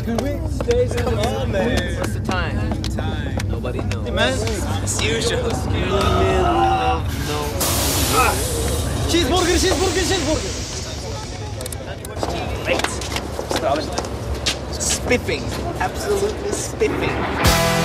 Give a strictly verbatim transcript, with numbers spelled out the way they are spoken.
Can we stay? Come on, man. What's the time? Time. Nobody knows. Hey, man. As usual. Cheeseburger, cheeseburger, cheeseburger. Wait. Stop it. Spiffing. Absolutely spiffing.